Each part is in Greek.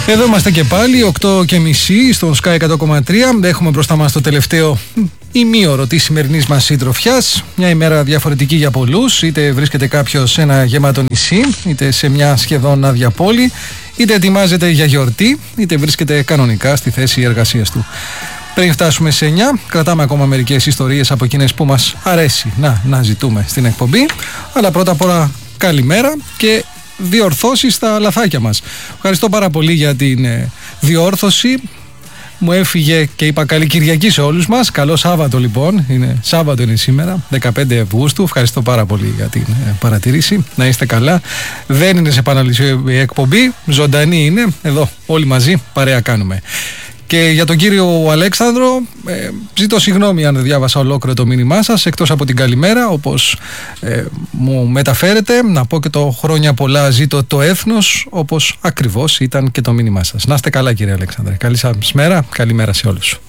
Εδώ είμαστε και πάλι, 8:30 στο Sky 100,3. Έχουμε μπροστά μας το τελευταίο ημίωρο της σημερινής μας συντροφιάς. Μια ημέρα διαφορετική για πολλούς. Είτε βρίσκεται κάποιος σε ένα γεμάτο νησί, είτε σε μια σχεδόν άδεια πόλη, είτε ετοιμάζεται για γιορτή, είτε βρίσκεται κανονικά στη θέση εργασίας του. Πριν φτάσουμε σε 9, κρατάμε ακόμα μερικές ιστορίες από εκείνες που μας αρέσει να ζητούμε στην εκπομπή. Αλλά πρώτα απ' όλα καλημέρα και διορθώσεις στα λαθάκια μας. Ευχαριστώ πάρα πολύ για την διόρθωση. Μου έφυγε και είπα καλή Κυριακή σε όλους μας. Καλό Σάββατο λοιπόν. Σάββατο είναι σήμερα, 15 Αυγούστου. Ευχαριστώ πάρα πολύ για την παρατήρηση. Να είστε καλά. Δεν είναι σε επανάληψη η εκπομπή. Ζωντανή είναι. Εδώ όλοι μαζί παρέα κάνουμε. Και για τον κύριο Αλέξανδρο, ζητώ συγγνώμη αν δεν διάβασα ολόκληρο το μήνυμά σας, εκτός από την καλημέρα, όπως μου μεταφέρετε, να πω και το χρόνια πολλά ζήτω το έθνος, όπως ακριβώς ήταν και το μήνυμά σας. Να είστε καλά κύριε Αλέξανδρε, καλή σας μέρα, καλημέρα σε όλους.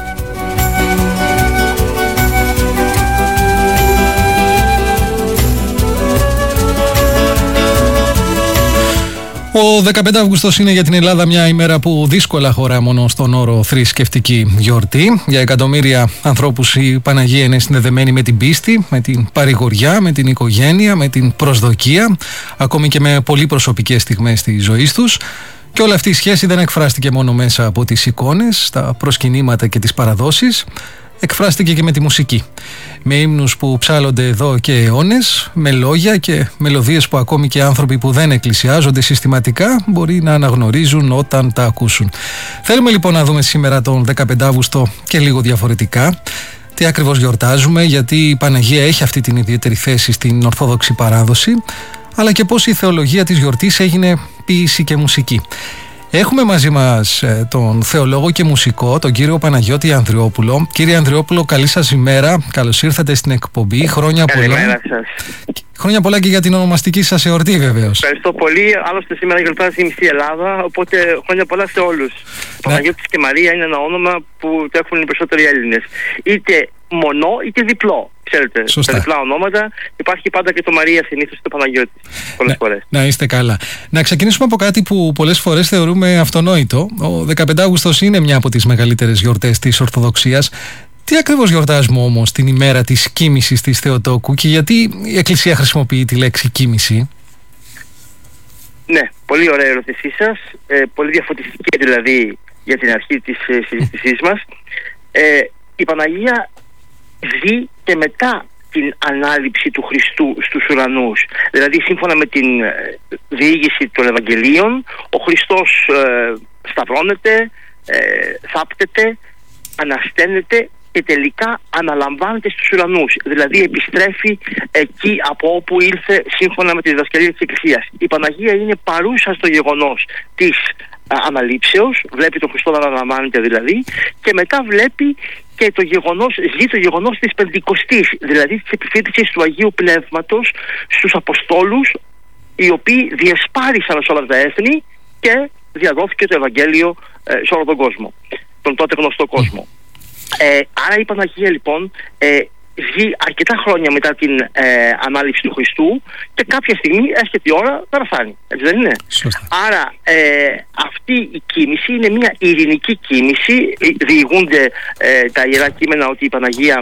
Ο 15 Αυγούστος είναι για την Ελλάδα μια ημέρα που δύσκολα χωρά μόνο στον όρο θρησκευτική γιορτή. Για εκατομμύρια ανθρώπους η Παναγία είναι συνδεδεμένη με την πίστη, με την παρηγοριά, με την οικογένεια, με την προσδοκία, ακόμη και με πολύ προσωπικές στιγμές της ζωής τους. Και όλη αυτή η σχέση δεν εκφράστηκε μόνο μέσα από τις εικόνες, τα προσκυνήματα και τις παραδόσεις. Εκφράστηκε και με τη μουσική. Με ύμνους που ψάλλονται εδώ και αιώνες, με λόγια και μελωδίες που ακόμη και άνθρωποι που δεν εκκλησιάζονται συστηματικά μπορεί να αναγνωρίζουν όταν τα ακούσουν. Θέλουμε λοιπόν να δούμε σήμερα τον 15 Αύγουστο και λίγο διαφορετικά. Τι ακριβώς γιορτάζουμε, γιατί η Παναγία έχει αυτή την ιδιαίτερη θέση στην Ορθόδοξη παράδοση, αλλά και πώς η θεολογία της γιορτής έγινε ποίηση και μουσική. Έχουμε μαζί μας τον θεολόγο και μουσικό, τον κύριο Παναγιώτη Ανδριόπουλο. Κύριε Ανδριόπουλο, καλή σας ημέρα. Καλώς ήρθατε στην εκπομπή. Χρόνια πολλά. Καλημέρα σας. Χρόνια πολλά και για την ονομαστική σας εορτή, βεβαίως. Ευχαριστώ πολύ. Άλλωστε σήμερα γιορτάζει η μισή Ελλάδα, οπότε χρόνια πολλά σε όλους. Παναγιώτης και Μαρία είναι ένα όνομα που το έχουν οι περισσότεροι Έλληνες. Είτε μονό είτε διπλό. Ξέρετε, σωστά. Τα διπλά ονόματα υπάρχει πάντα και το Μαρία συνήθως και το Παναγιώτη. Πολλές φορές. Να είστε καλά. Να ξεκινήσουμε από κάτι που πολλές φορές θεωρούμε αυτονόητο. Ο 15 Αύγουστος είναι μια από τις μεγαλύτερες γιορτές της Ορθοδοξίας. Τι ακριβώς γιορτάζουμε όμως την ημέρα της κοίμησης της Θεοτόκου και γιατί η Εκκλησία χρησιμοποιεί τη λέξη κοίμηση? Ναι, πολύ ωραία ερώτησή σας. Πολύ διαφωτιστική δηλαδή για την αρχή της συζήτησής μας. Η Παναγία ζει και μετά την ανάληψη του Χριστού στους ουρανούς. Δηλαδή σύμφωνα με την διήγηση των Ευαγγελίων, ο Χριστός σταυρώνεται, θάπτεται, ανασταίνεται και τελικά αναλαμβάνεται στους ουρανούς. Δηλαδή επιστρέφει εκεί από όπου ήρθε σύμφωνα με τη διδασκαλία της Εκκλησίας. Η Παναγία είναι παρούσα στο γεγονός της αναλήψεως, βλέπει τον Χριστό να αναλαμβάνεται δηλαδή, και μετά βλέπει και ζει το γεγονός της Πεντηκοστής, δηλαδή της επιφύτησης του Αγίου Πνεύματος στους Αποστόλους, οι οποίοι διεσπάρισαν σε όλα τα έθνη και διαδόθηκε το Ευαγγέλιο σε όλο τον κόσμο, τον τότε γνωστό κόσμο. Άρα η Παναγία λοιπόν ζει αρκετά χρόνια μετά την ανάληψη του Χριστού και κάποια στιγμή έρχεται η ώρα να πεθάνει. Έτσι δεν είναι? Σωστά. Άρα αυτή η κοίμηση είναι μια ειρηνική κοίμηση. Διηγούνται τα Ιερά Κείμενα ότι η Παναγία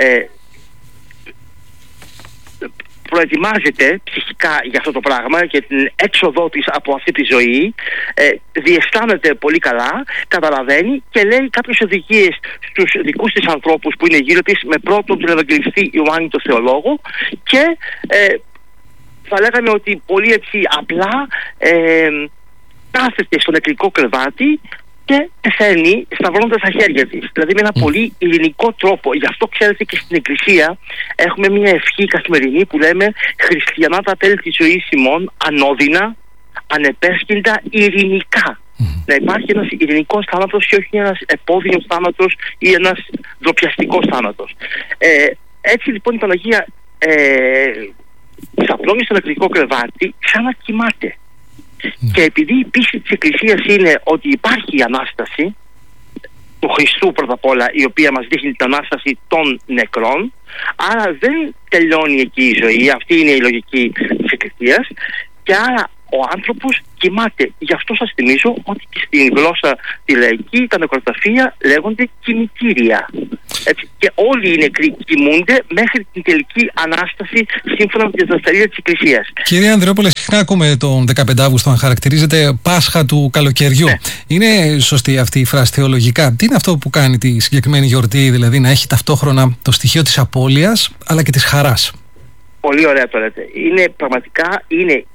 προετοιμάζεται ψυχικά για αυτό το πράγμα και την έξοδό της από αυτή τη ζωή, διαισθάνεται πολύ καλά, καταλαβαίνει και λέει κάποιες οδηγίες στους δικούς της ανθρώπους που είναι γύρω της, με πρώτον τον Ευαγγελιστή Ιωάννη τον Θεολόγο, και θα λέγαμε ότι πολύ έτσι απλά κάθεται στο νεκρικό κρεβάτι και πεθαίνει σταυρώνοντας τα χέρια της. Δηλαδή με ένα πολύ ειρηνικό τρόπο. Γι' αυτό ξέρετε και στην Εκκλησία έχουμε μια ευχή καθημερινή που λέμε «Χριστιανά τα τέλη της ζωής ημών, ανώδυνα, ανεπέσχυντα, ειρηνικά». Να υπάρχει ένας ειρηνικός θάνατος και όχι ένας επώδυνος θάνατος ή ένας ντροπιαστικός θάνατος. Έτσι λοιπόν η Παναγία ξαπλώνει στο νεκρικό κρεβάτι, ξανακοιμάται. Και επειδή η πίστη της Εκκλησίας είναι ότι υπάρχει η Ανάσταση του Χριστού πρώτα απ' όλα, η οποία μας δείχνει την Ανάσταση των νεκρών, άρα δεν τελειώνει εκεί η ζωή, αυτή είναι η λογική της Εκκλησίας, και άρα ο άνθρωπος κοιμάται. Γι' αυτό σας θυμίζω ότι και στην γλώσσα τη λαϊκή τα νεκροταφεία λέγονται κημητήρια. Έτσι. Και όλοι οι νεκροί κοιμούνται μέχρι την τελική Ανάσταση σύμφωνα με τη διδασκαλία της Εκκλησίας. Κύριε Ανδρεόπουλε, συχνά ακούμε τον 15 Αύγουστο να χαρακτηρίζεται Πάσχα του καλοκαιριού. Ναι. Είναι σωστή αυτή η φράση θεολογικά? Τι είναι αυτό που κάνει τη συγκεκριμένη γιορτή, δηλαδή να έχει ταυτόχρονα το στοιχείο της απώλειας αλλά και της χαράς? Πολύ ωραία το λέτε. Είναι πραγματικά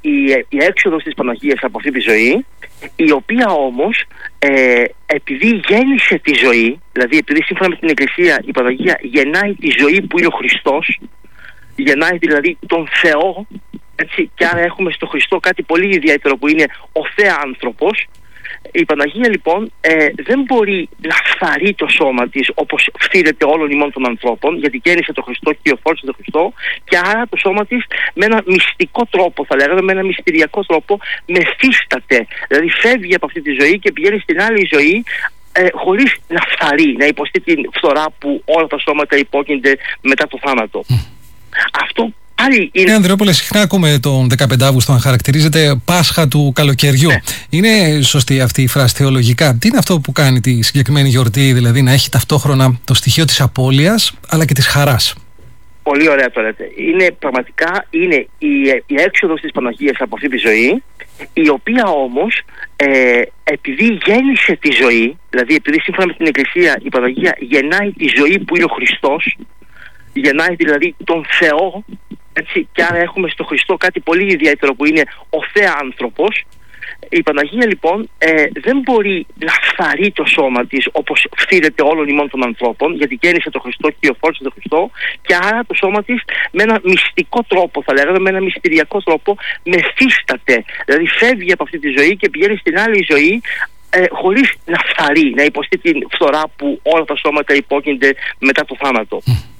η έξοδος της Παναγίας από αυτή τη ζωή, η οποία όμως επειδή γέννησε τη ζωή, δηλαδή επειδή σύμφωνα με την Εκκλησία η Παναγία γεννάει τη ζωή που είναι ο Χριστός, γεννάει δηλαδή τον Θεό, έτσι, και άρα έχουμε στο Χριστό κάτι πολύ ιδιαίτερο που είναι ο Θεάνθρωπος. Η Παναγία λοιπόν δεν μπορεί να φθαρεί το σώμα της όπως φθήρεται όλων ημών των ανθρώπων, γιατί γέννησε τον Χριστό και υιοφόρησε τον Χριστό, και άρα το σώμα της με ένα μυστικό τρόπο, θα λέγαμε, με ένα μυστηριακό τρόπο, μεθύσταται. Δηλαδή φεύγει από αυτή τη ζωή και πηγαίνει στην άλλη ζωή χωρίς να φθαρεί, να υποστεί την φθορά που όλα τα σώματα υπόκεινται μετά το θάνατο. Αυτό Κύριε Ανδρεόπουλε, συχνά ακούμε τον 15 Αύγουστο να χαρακτηρίζεται Πάσχα του καλοκαιριού. Ναι. Είναι σωστή αυτή η φράση θεολογικά? Τι είναι αυτό που κάνει τη συγκεκριμένη γιορτή, δηλαδή να έχει ταυτόχρονα το στοιχείο της απώλειας αλλά και της χαράς? Πολύ ωραία το λέτε. Είναι πραγματικά η έξοδος της Παναγίας από αυτή τη ζωή, η οποία όμως επειδή γέννησε τη ζωή, δηλαδή επειδή σύμφωνα με την Εκκλησία η Παναγία γεννάει τη ζωή που είναι ο Χριστός, γεννάει δηλαδή τον Θεό, έτσι, και άρα έχουμε στο Χριστό κάτι πολύ ιδιαίτερο που είναι ο Θεάνθρωπος. Η Παναγία λοιπόν δεν μπορεί να φθαρεί το σώμα της όπως φθήρεται όλων ημών των ανθρώπων, γιατί γέννησε τον Χριστό και υιοφόρησε τον Χριστό, και άρα το σώμα της με ένα μυστικό τρόπο, θα λέγαμε, με ένα μυστηριακό τρόπο μεθύσταται. Δηλαδή φεύγει από αυτή τη ζωή και πηγαίνει στην άλλη ζωή χωρίς να φθαρεί, να υποστεί την φθορά που όλα τα σώματα υπόκεινται μετά το θάνατο.